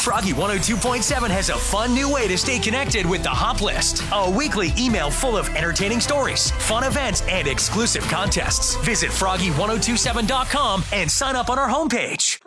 Froggy 102.7 has a fun new way to stay connected with the Hop List. A weekly email full of entertaining stories, fun events, and exclusive contests. Visit Froggy1027.com and sign up on our homepage.